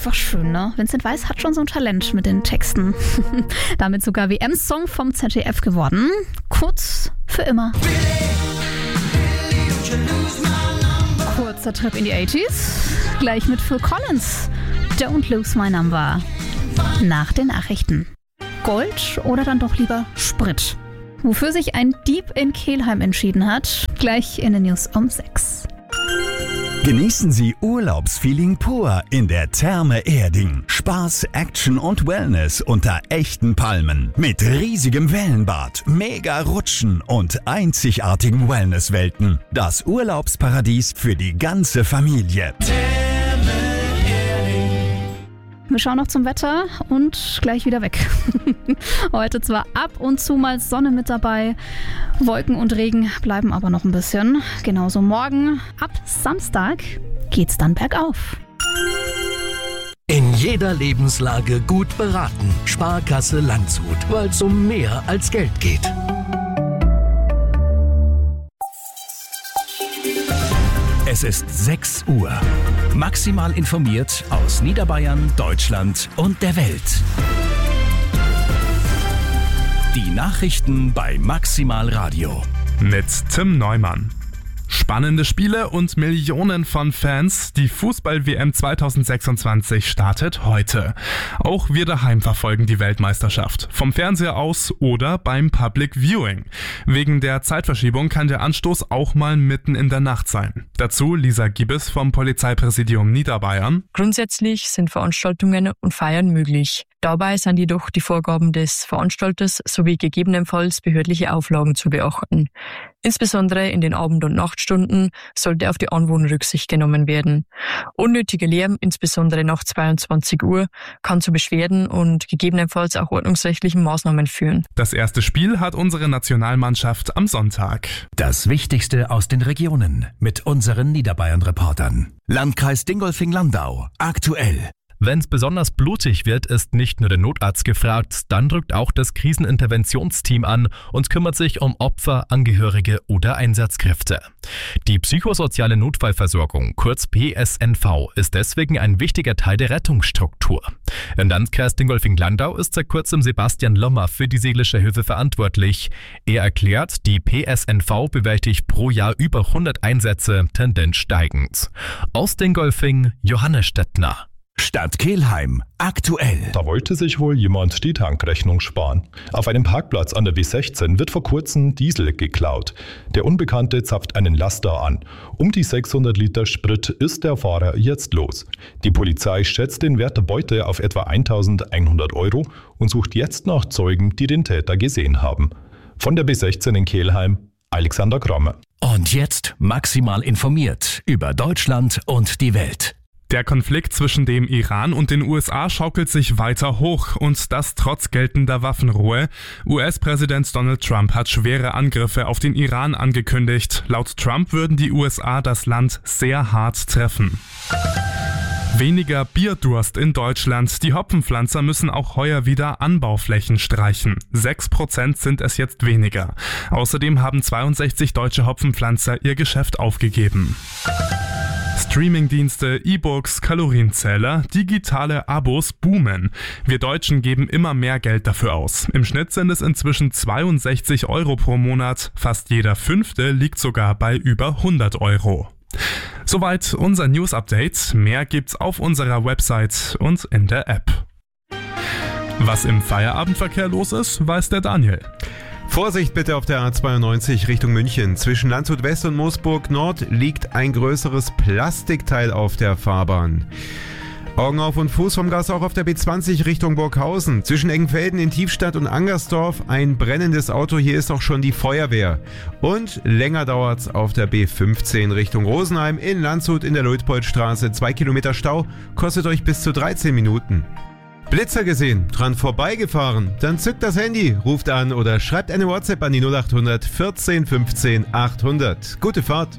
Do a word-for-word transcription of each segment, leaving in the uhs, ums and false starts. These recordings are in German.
einfach schön, ne? Vincent Weiss hat schon so ein Talent mit den Texten. Damit sogar W M-Song vom Z D F geworden. Kurz für immer. Kurzer Trip in die achtziger. Gleich mit Phil Collins. Don't Lose My Number. Nach den Nachrichten. Gold oder dann doch lieber Sprit? Wofür sich ein Dieb in Kelheim entschieden hat, gleich in den News um sechs. Genießen Sie Urlaubsfeeling pur in der Therme Erding. Spaß, Action und Wellness unter echten Palmen. Mit riesigem Wellenbad, mega Rutschen und einzigartigen Wellnesswelten. Das Urlaubsparadies für die ganze Familie. Wir schauen noch zum Wetter und gleich wieder weg. Heute zwar ab und zu mal Sonne mit dabei, Wolken und Regen bleiben aber noch ein bisschen. Genauso morgen, ab Samstag, geht's dann bergauf. In jeder Lebenslage gut beraten. Sparkasse Landshut, weil es um mehr als Geld geht. Es ist sechs Uhr. Maximal informiert aus Niederbayern, Deutschland und der Welt. Die Nachrichten bei Maximal Radio. Mit Tim Neumann. Spannende Spiele und Millionen von Fans. Die Fußball-W M zweitausendsechsundzwanzig startet heute. Auch wir daheim verfolgen die Weltmeisterschaft. Vom Fernseher aus oder beim Public Viewing. Wegen der Zeitverschiebung kann der Anstoß auch mal mitten in der Nacht sein. Dazu Lisa Giebes vom Polizeipräsidium Niederbayern. Grundsätzlich sind Veranstaltungen und Feiern möglich. Dabei sind jedoch die Vorgaben des Veranstalters sowie gegebenenfalls behördliche Auflagen zu beachten. Insbesondere in den Abend- und Nachtstunden sollte auf die Anwohner Rücksicht genommen werden. Unnötiger Lärm, insbesondere nach zweiundzwanzig Uhr, kann zu Beschwerden und gegebenenfalls auch ordnungsrechtlichen Maßnahmen führen. Das erste Spiel hat unsere Nationalmannschaft am Sonntag. Das Wichtigste aus den Regionen mit unseren Niederbayern-Reportern. Landkreis Dingolfing-Landau. Aktuell. Wenn es besonders blutig wird, ist nicht nur der Notarzt gefragt, dann drückt auch das Kriseninterventionsteam an und kümmert sich um Opfer, Angehörige oder Einsatzkräfte. Die psychosoziale Notfallversorgung, kurz P S N V, ist deswegen ein wichtiger Teil der Rettungsstruktur. Im Landkreis Dingolfing-Landau ist seit kurzem Sebastian Lommer für die Seelische Hilfe verantwortlich. Er erklärt, die P S N V bewältigt pro Jahr über hundert Einsätze, Tendenz steigend. Aus Dingolfing, Johannes Stettner. Stadt Kelheim. Aktuell. Da wollte sich wohl jemand die Tankrechnung sparen. Auf einem Parkplatz an der B sechzehn wird vor kurzem Diesel geklaut. Der Unbekannte zapft einen Laster an. Um die sechshundert Liter Sprit ist der Fahrer jetzt los. Die Polizei schätzt den Wert der Beute auf etwa eintausendeinhundert Euro und sucht jetzt nach Zeugen, die den Täter gesehen haben. Von der B sechzehn in Kelheim, Alexander Kramer. Und jetzt maximal informiert über Deutschland und die Welt. Der Konflikt zwischen dem Iran und den U S A schaukelt sich weiter hoch und das trotz geltender Waffenruhe. U S-Präsident Donald Trump hat schwere Angriffe auf den Iran angekündigt. Laut Trump würden die U S A das Land sehr hart treffen. Weniger Bierdurst in Deutschland. Die Hopfenpflanzer müssen auch heuer wieder Anbauflächen streichen. sechs Prozent sind es jetzt weniger. Außerdem haben zweiundsechzig deutsche Hopfenpflanzer ihr Geschäft aufgegeben. Streamingdienste, E-Books, Kalorienzähler, digitale Abos boomen. Wir Deutschen geben immer mehr Geld dafür aus. Im Schnitt sind es inzwischen zweiundsechzig Euro pro Monat. Fast jeder Fünfte liegt sogar bei über hundert Euro. Soweit unser News-Update. Mehr gibt's auf unserer Website und in der App. Was im Feierabendverkehr los ist, weiß der Daniel. Vorsicht bitte auf der A zweiundneunzig Richtung München. Zwischen Landshut West und Moosburg Nord liegt ein größeres Plastikteil auf der Fahrbahn. Augen auf und Fuß vom Gas auch auf der B zwanzig Richtung Burghausen. Zwischen Eggenfelden in Tiefstadt und Angersdorf ein brennendes Auto. Hier ist auch schon die Feuerwehr. Und länger dauert's auf der B fünfzehn Richtung Rosenheim in Landshut in der Luitpoldstraße. Zwei Kilometer Stau, kostet euch bis zu dreizehn Minuten. Blitzer gesehen, dran vorbeigefahren? Dann zückt das Handy, ruft an oder schreibt eine WhatsApp an die null achthundert vierzehn fünfzehn achthundert. Gute Fahrt!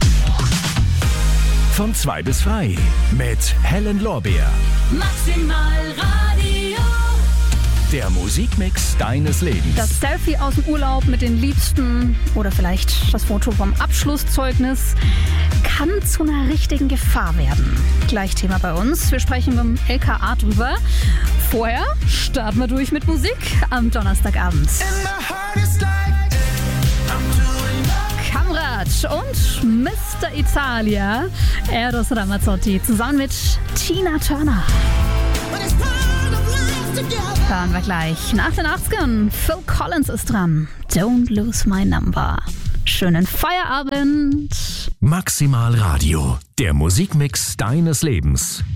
Von zwei bis frei mit Helen Lorbeer. Maximal Radio. der Musikmix deines Lebens. Das Selfie aus dem Urlaub mit den Liebsten oder vielleicht das Foto vom Abschlusszeugnis kann zu einer richtigen Gefahr werden. Gleich Thema bei uns. Wir sprechen mit dem L K A drüber. Vorher starten wir durch mit Musik am Donnerstagabend. Kamrat und Mister Italia, Eros Ramazzotti, zusammen mit Tina Turner. Hören wir gleich. Nach den achtzigern, Phil Collins ist dran. Don't lose my number. Schönen Feierabend. Maximal Radio, der Musikmix deines Lebens.